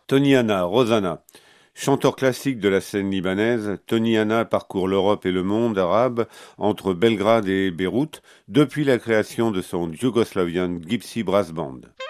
Tony Hanna, Rosanna. Chanteur classique de la scène libanaise, Tony Hanna parcourt l'Europe et le monde arabe entre Belgrade et Beyrouth depuis la création de son Yugoslavian Gypsy Brass Band.